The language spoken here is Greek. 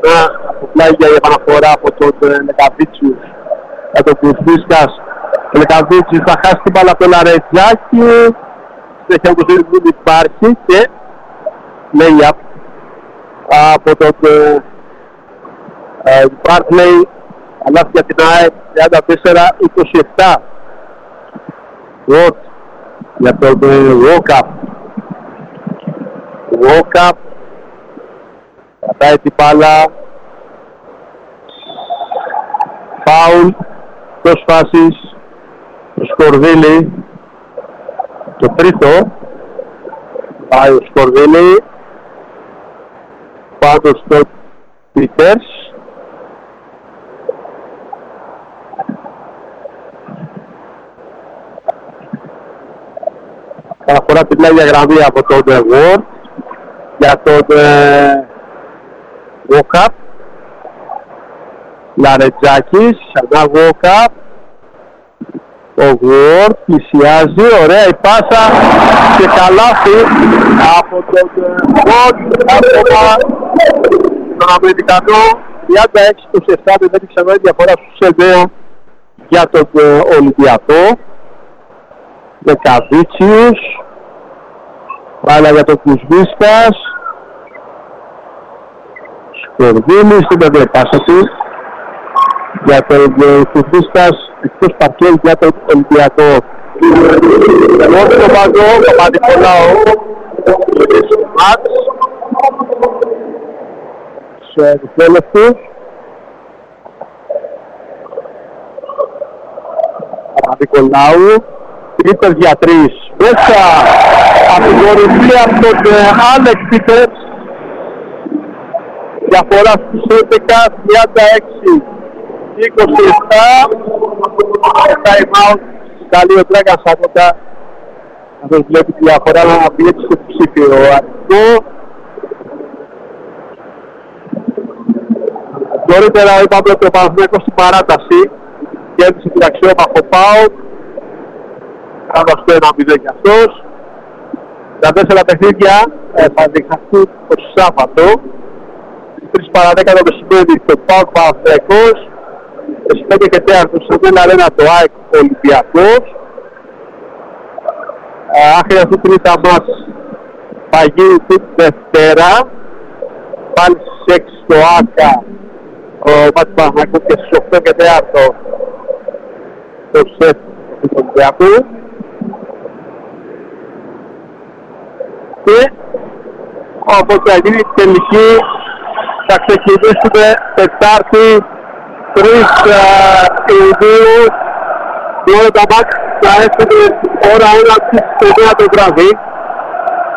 ξανά από πλάγια η επαναφορά από τον Λεκαβίτσιους για τον Κουσβίσκας. Ο Λεκαβίτσιους θα χάσει την μπάλα από τον Λαρετζάκη. Συνέχεια όπως δεν υπάρχει και λέει από τον Μπάρτλεϊ. Αλάθη για την ΑΕΚ 34-27. Ροτ για τον Βόκαπ. Βόκαπ κρατάει την μπάλα. Φάουλ εκτός φάσης. Το Σκορδίλη. Το τρίτο. Πάει ο Σκορδίλη πάνω στο Πίτερς. Παραφορά την πλάγια γραμμή από τον Ward για τον Βόκαπ. Λαρετζάκης, ξανά Βόκαπ. Ο Ward πλησιάζει, ωραία η πάσα και καλάθι από τον Ward. Άπλωμα τον Αμερικανό 36-27, δεν έχει ξανά διαφορά στους 9 για τον Ολυμπιακό. Λεκαβίτσιους, πάλα για τον Κουσβίσκας. Σκορδίλη στην πέντε πάσα του για τον Κουσβίσκας εκτός παρκέλ για τον Ολυμπιακό. Όχι το παντό, Παπα-Νικολάου Μάτς σε δευτερόλεπτους. Παπα-Νικολάου Πίτερς για 3 μέσα από την κορυφή από τον Άλεξ Πίτερς. Διαφορά στους 11, 36-27. Time out. Καλή ο Τράκας Σάκοτα. Αυτός βλέπει τη διαφορά να πιέξει στο ψήφιο αριθμό. Νωρίτερα είπαμε ότι ο Παναθηναϊκός στην παράταση κέρδισε την αξιόπαχο ΠΑΟΚ. Κάνοντας το 1-0 κι αυτός. Τα 4 παιχνίδια θα διεξαχθούν το Σάββατο. 3 παρά 10 το μεσημέρι στο ΠΑΟΚ Παναθηναϊκός. 5 και 4 στο Μέλα Αρένα το ΑΕΚ Ολυμπιακός. Αν χρειαστεί τρίτα μας θα γίνει την Δευτέρα. Πάλι στις 6 στο ΆΚΑ ο μάτς Παναθηναϊκού και στις 8 και 4 το ΣΕΦ του Ολυμπιακού. Και όπως θα γίνει η τελική θα ξεκινήσουμε Τετάρτη 3 Ιουνίου. Και όλα τα μάτς θα έχουν ώρα 1 στις 9 το βράδυ.